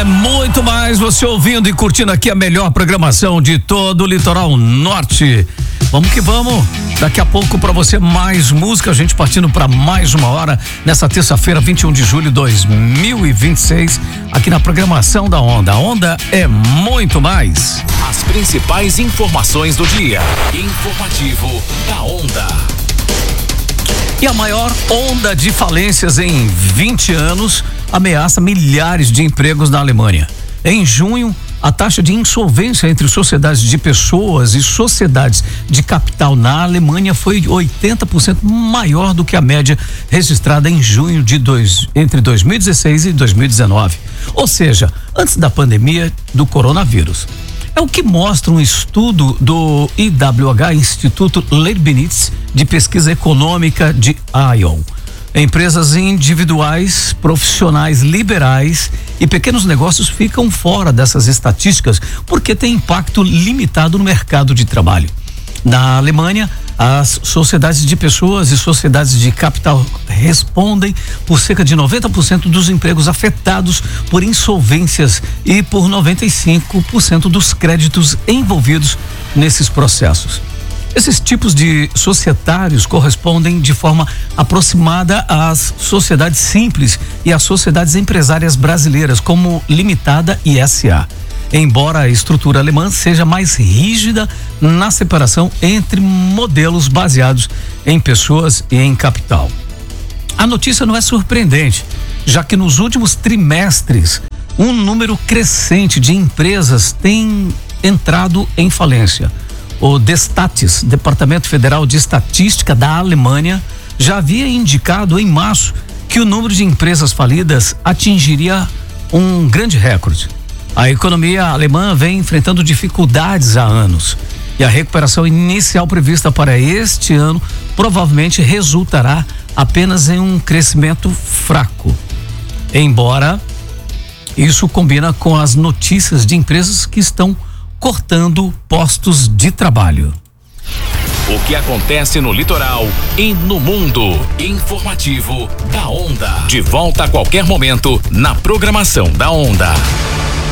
é muito mais você ouvindo e curtindo aqui a melhor programação de todo o Litoral Norte. Vamos que vamos. Daqui a pouco pra você mais música, a gente partindo pra mais uma hora nessa terça-feira, 21 de julho de 2026, aqui na programação da Onda. A Onda é muito mais. As principais informações do dia. Informativo da Onda. E a maior onda de falências em 20 anos ameaça milhares de empregos na Alemanha. Em junho, a taxa de insolvência entre sociedades de pessoas e sociedades de capital na Alemanha foi 80% maior do que a média registrada em junho entre 2016 e 2019. Ou seja, antes da pandemia do coronavírus. É o que mostra um estudo do IWH, Instituto Leibniz de Pesquisa Econômica de Iowa. Empresas individuais, profissionais liberais e pequenos negócios ficam fora dessas estatísticas porque tem impacto limitado no mercado de trabalho. Na Alemanha, as sociedades de pessoas e sociedades de capital respondem por cerca de 90% dos empregos afetados por insolvências e por 95% dos créditos envolvidos nesses processos. Esses tipos de societários correspondem de forma aproximada às sociedades simples e às sociedades empresárias brasileiras, como Limitada e SA. Embora a estrutura alemã seja mais rígida na separação entre modelos baseados em pessoas e em capital. A notícia não é surpreendente, já que nos últimos trimestres um número crescente de empresas tem entrado em falência. O Destatis, Departamento Federal de Estatística da Alemanha, já havia indicado em março que o número de empresas falidas atingiria um grande recorde. A economia alemã vem enfrentando dificuldades há anos e a recuperação inicial prevista para este ano provavelmente resultará apenas em um crescimento fraco. Embora isso combina com as notícias de empresas que estão cortando postos de trabalho. O que acontece no litoral e no mundo. Informativo da Onda. De volta a qualquer momento na programação da Onda.